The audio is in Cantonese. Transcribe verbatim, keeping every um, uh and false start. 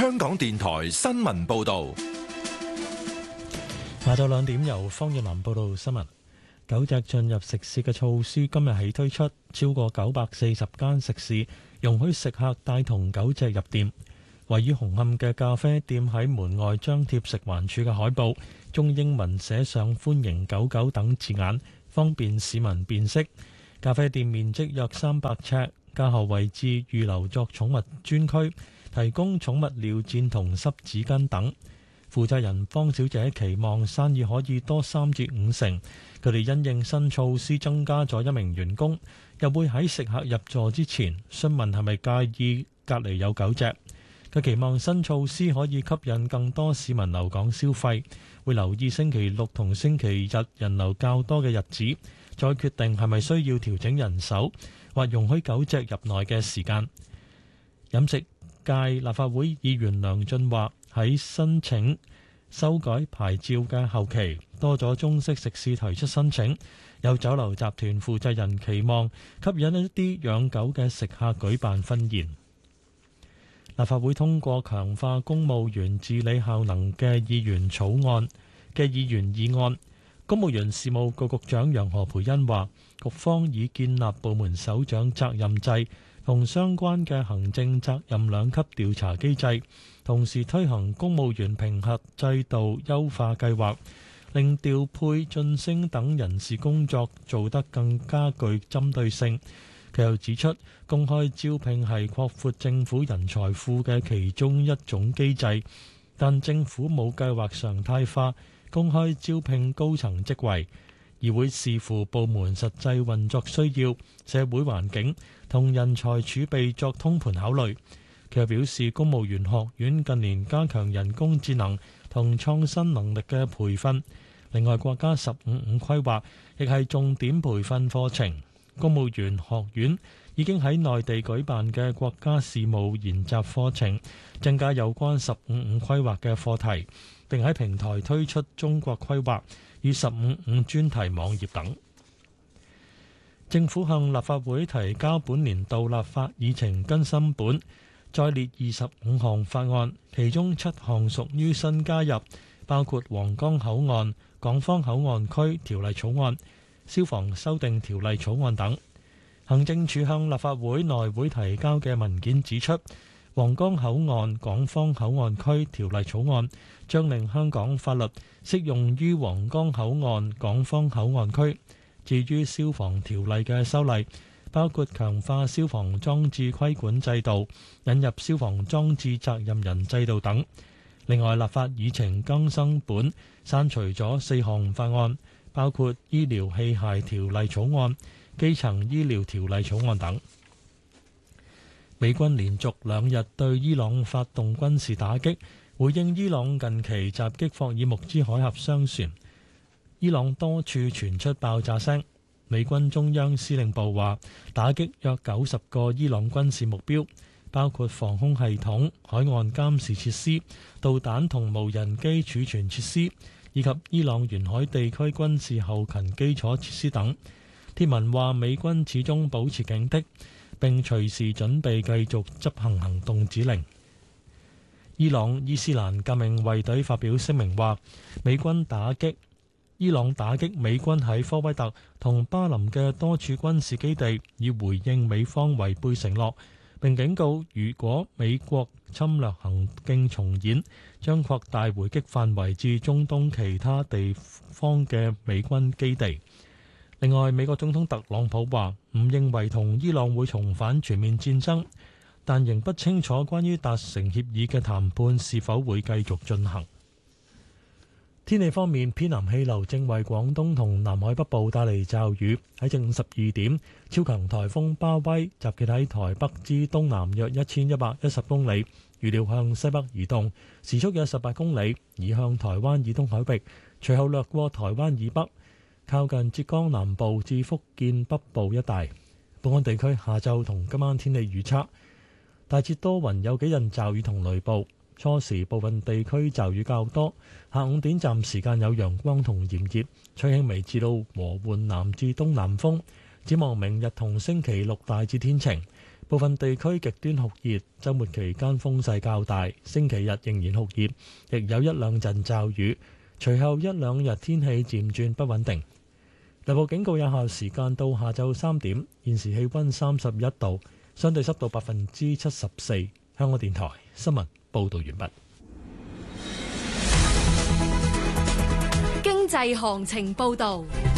香港電台新聞報道。 下晝兩點由方月南報道新聞。九隻進入食肆嘅措施今日起推出，超過九百四十間食肆容許食客帶同狗隻入店。位於紅磡嘅咖啡店喺門外張貼食環署嘅海報，中英文寫上歡迎狗狗等字眼，方便市民辨識。咖啡店面積約三百尺，架後位置預留作寵物專區，提供寵物尿墊同濕紙巾等。負責人方小姐期望生意可以多三至五成。佢哋因應新措施增加咗一名員工，又會喺食客入座之前詢問係咪介意隔離有狗隻。佢期望新措施可以吸引更多市民留港消費，會留意星期六同星期日人流較多嘅日子，再決定係咪需要調整人手或容許狗隻入內嘅時間。飲食界立法會議員梁俊華喺申請修改牌照嘅後期，多咗中式食肆提出申請。有酒樓集團負責人期望吸引一啲養狗嘅食客舉辦婚宴。立法會通過強化公務員治理效能嘅議員草案嘅議員議案。公務員事務局局長楊何蓓茵話，局方已建立部門首長責任制同相關嘅行政責任兩級調查機制，同時推行公務員評核制度優化計劃，令調配、晉升等人事工作做得更加具針對性。佢又指出，公開招聘係擴闊政府人才庫嘅其中一種機制，但政府冇計劃常態化公開招聘高層職位，而會視乎部門實際運作需要、社會環境同人才儲備作通盤考慮。佢又表示，公務員學院近年加強人工智能同創新能力嘅培訓，另外國家十五五規劃亦係重點培訓課程。公務員學院已經喺內地舉辦嘅國家事務研習課程，增加有關十五五規劃嘅課題，並喺平台推出中國規劃與十五五專題網頁等。政府向立法會提交本年度立法議程更新本，再列二十五項法案，其中七項屬於新加入，包括皇崗口岸、港方口岸區條例草案、消防修訂條例草案等。行政署向立法會內會提交嘅文件指出，皇崗口岸港方口岸區條例草案將令香港法律適用於皇崗口岸港方口岸區。至於消防條例嘅修例，包括強化消防裝置規管制度、引入消防裝置責任人制度等。另外，立法議程更新本刪除咗四項法案，包括醫療器械條例草案、基層醫療條例草案等。美軍連續兩日對伊朗發動軍事打擊，回應伊朗近期襲擊霍爾木茲海峽商船。伊朗多處傳出爆炸聲。美軍中央司令部話，打擊約九十個伊朗軍事目標，包括防空系統、海岸監視設施、導彈同無人機儲存設施，以及伊朗沿海地區軍事後勤基礎設施等。貼文話，美軍始終保持警惕，並隨時準備繼續執行行動指令。伊朗伊斯蘭革命衛隊發表聲明話，美軍打擊伊朗打擊美軍喺科威特同巴林嘅多處軍事基地，以回應美方違背承諾，並警告如果美國侵略行徑重演，將擴大回擊範圍至中東其他地方嘅美軍基地。另外，美國總統特朗普話唔認為同伊朗會重返全面戰爭，但仍不清楚關於達成協議嘅談判是否會繼續進行。天氣方面，偏南氣流正為廣東同南海北部帶嚟驟雨。喺正午十二點，超強颱風巴威集結喺台北之東南約一千一百一十公里，預料向西北移動，時速約十八公里，移向台灣以東海域，隨後掠過台灣以北，靠近浙江南部至福建北部一帶。本港地區下晝同今晚天氣預測，大致多雲，有幾陣驟雨同雷暴。初時部分地區驟雨較多，下午短暫時間有陽光同炎熱，吹輕微至到和緩南至東南風。展望明日同星期六大致天晴， 部分地區極端酷熱，週末期間風勢較大，星期日仍然酷熱，亦有一兩陣驟雨。隨後一兩日天氣漸轉不穩定。雷暴警告有效時間到下晝三點。現時氣溫三十一度，相對濕度百分之七十四。香港電台新聞報道完畢。 經濟行情報道。